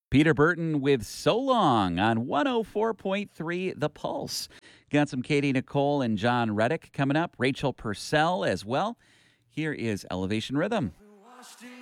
Peter Burton with So Long on 104.3 The Pulse. Got some Katie Nicole and John Reddick coming up, Rachel Purcell as well. Here is Elevation Rhythm.